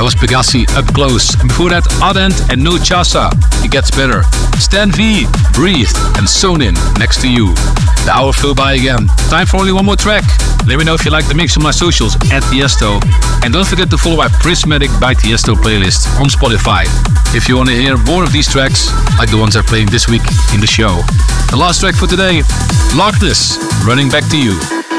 That was Pegassi, Up Close. And before that, Ardent and No Chasa, It Gets Better. Stan V, Breathe, and Sewn In, Next to You. The hour flew by again. Time for only one more track. Let me know if you like the mix on my socials at Tiesto. And don't forget to follow my Prismatic by Tiesto playlist on Spotify if you want to hear more of these tracks, like the ones I'm playing this week in the show. The last track for today, Larkness, Running Back to You.